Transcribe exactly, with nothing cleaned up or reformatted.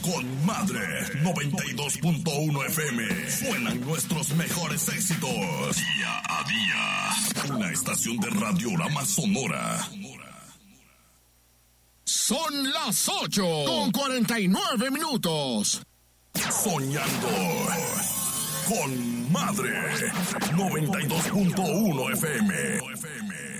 Con Madre noventa y dos punto uno F M. Suenan nuestros mejores éxitos. Día a día. Una estación de Radiorama Sonora. Son las ocho con cuarenta y nueve minutos. Soñando con Madre noventa y dos punto uno F M.